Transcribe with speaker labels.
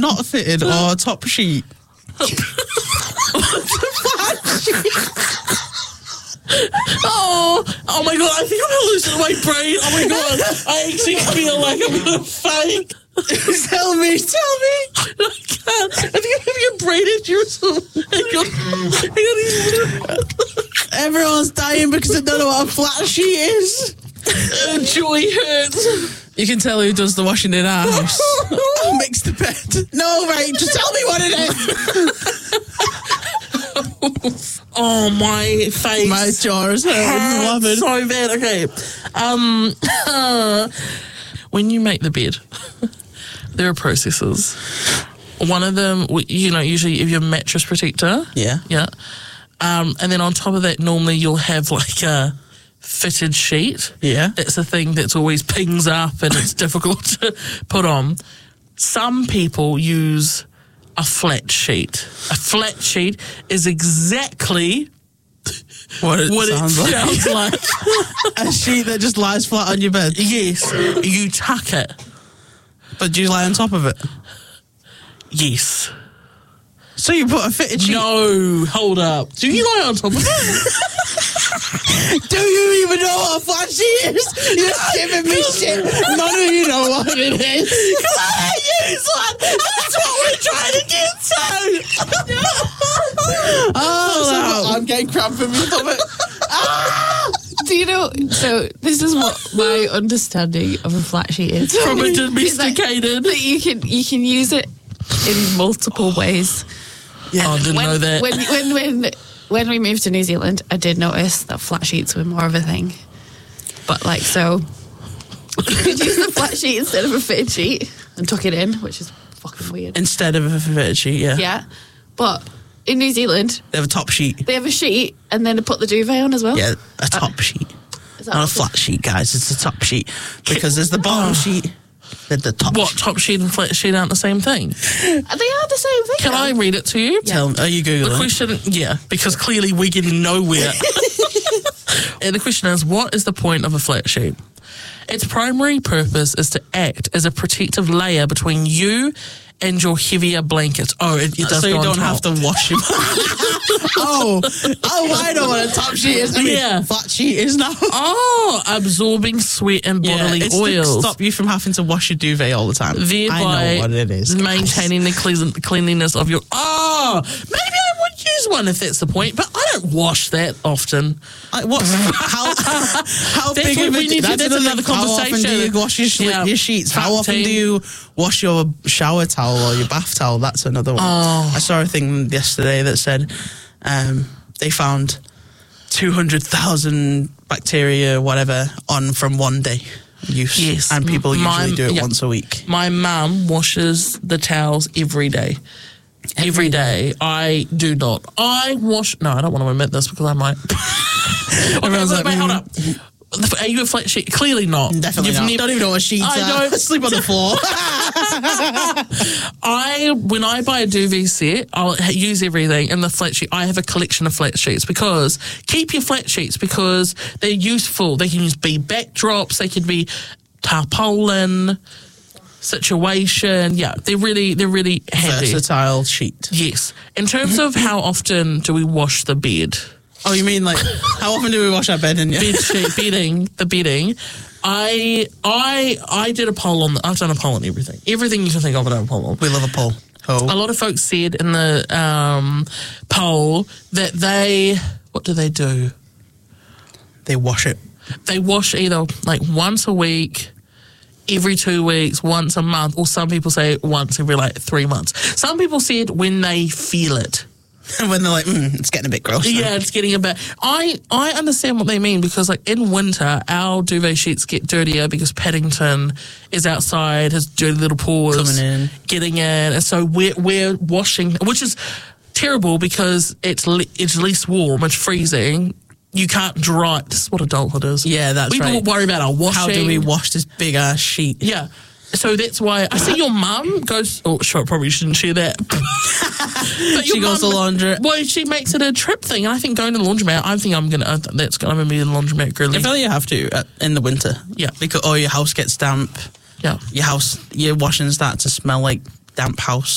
Speaker 1: not fitted or top sheet?
Speaker 2: Oh my God, I think I'm losing my brain. Oh my God, I actually feel like I'm going to faint.
Speaker 1: Tell me.
Speaker 2: I can't. I think I'm having a brain injury or something.
Speaker 1: Everyone's dying because they don't know what a flat sheet is.
Speaker 2: Joy hurts.
Speaker 1: You can tell who does the washing in our house. Who makes the bed? No, right, just tell me what it is.
Speaker 2: Oh, my face.
Speaker 1: My jaw is hurting.
Speaker 2: So bad. Okay. When you make the bed, there are processes. One of them, usually you have your mattress protector.
Speaker 1: Yeah.
Speaker 2: Yeah. And then on top of that, normally you'll have like a fitted sheet.
Speaker 1: Yeah.
Speaker 2: That's the thing that's always pings up and it's difficult to put on. Some people use a flat sheet. A flat sheet is exactly
Speaker 1: what it
Speaker 2: sounds like.
Speaker 1: A sheet that just lies flat on your bed.
Speaker 2: Yes. You tuck it.
Speaker 1: But do you lie on top of it?
Speaker 2: Yes.
Speaker 1: So you put a fitted sheet?
Speaker 2: No, hold up. Do you lie on top of it?
Speaker 1: Do you even know what a flat sheet is? You're giving me shit. None of you know what it is.
Speaker 2: Because I use one. And that's what we're trying to get to.
Speaker 1: I'm getting cramp in my stomach.
Speaker 3: Do you know? So this is what my understanding of a flat sheet is.
Speaker 2: From a domesticated.
Speaker 3: That you can use it in multiple ways.
Speaker 2: Yeah, I didn't know that.
Speaker 3: When we moved to New Zealand, I did notice that flat sheets were more of a thing. But so you could use the flat sheet instead of a fitted sheet and tuck it in, which is fucking weird.
Speaker 1: Instead of a fitted sheet, yeah.
Speaker 3: Yeah, but in New Zealand,
Speaker 1: they have a top sheet.
Speaker 3: They have a sheet and then they put the duvet on as well.
Speaker 1: Yeah, a top sheet. Not a flat sheet, guys. It's a top sheet because there's the bottom sheet. The top
Speaker 2: top sheet and flat sheet aren't the same thing?
Speaker 3: They are the same thing.
Speaker 2: Can I read it to you?
Speaker 1: Yeah. Are you Googling?
Speaker 2: The question, because clearly we're getting nowhere. And the question is, what is the point of a flat sheet? Its primary purpose is to act as a protective layer between you and your heavier blankets. Oh, it does.
Speaker 1: So you
Speaker 2: go on
Speaker 1: don't
Speaker 2: top.
Speaker 1: have to wash them. I know what a top sheet is. I mean, flat sheet is now.
Speaker 2: Oh, absorbing sweat and bodily
Speaker 1: it's
Speaker 2: oils.
Speaker 1: to stop you from having to wash your duvet all the time.
Speaker 2: Thereby
Speaker 1: I know what it is.
Speaker 2: Maintaining the cleanliness of your... Oh, maybe I would use one if that's the point, but I don't wash that often.
Speaker 1: How big of a...
Speaker 2: That's another conversation.
Speaker 1: How often do you wash your sheets? How often do you wash your shower towel or your bath towel? That's another one.
Speaker 2: Oh.
Speaker 1: I saw a thing yesterday that said they found 200,000 bacteria, whatever, from one day use.
Speaker 2: Yes.
Speaker 1: And people usually do it once a week.
Speaker 2: My mum washes the towels every day. Every day. I do not. I wash... No, I don't want to admit this because I might...
Speaker 1: Everyone's like,
Speaker 2: hold up. Are you a flat sheet? Clearly not.
Speaker 1: Definitely not. Don't even know what sheets are. I sleep on the floor.
Speaker 2: When I buy a duvet set, I'll use everything in the flat sheet. I have a collection of flat sheets because keep your flat sheets because they're useful. They can be backdrops. They can be tarpaulin situation. Yeah, they're really handy.
Speaker 1: Versatile sheet.
Speaker 2: Yes. In terms of how often do we wash the bed?
Speaker 1: Oh, you mean like how often do we wash our bed in?
Speaker 2: Bed sheet, the bedding. I did a poll on. I've done a poll on everything. Everything you can think of, I done a poll on.
Speaker 1: We love a poll.
Speaker 2: A lot of folks said in the poll that what do?
Speaker 1: They wash it.
Speaker 2: They wash either like once a week, every 2 weeks, once a month, or some people say once every 3 months. Some people said when they feel it.
Speaker 1: When they're like, it's getting a bit gross.
Speaker 2: Yeah, it's getting a bit... I understand what they mean because, in winter, our duvet sheets get dirtier because Paddington is outside, his dirty little paws...
Speaker 1: Coming in.
Speaker 2: Getting in. And so we're washing... Which is terrible because it's less warm, it's freezing. You can't dry... This is what adulthood is.
Speaker 1: Yeah, that's right.
Speaker 2: We worry about our washing.
Speaker 1: How do we wash this big-ass sheet?
Speaker 2: Yeah. So that's why I see your mum goes... Oh, sure, probably shouldn't share that. But
Speaker 1: she goes to the laundry.
Speaker 2: Well, she makes it a trip thing. And I think going to the laundromat, that's going to be the laundromat girly.
Speaker 1: I feel like you have to in the winter.
Speaker 2: Yeah.
Speaker 1: Because your house gets damp.
Speaker 2: Yeah.
Speaker 1: Your washing starts to smell like damp house.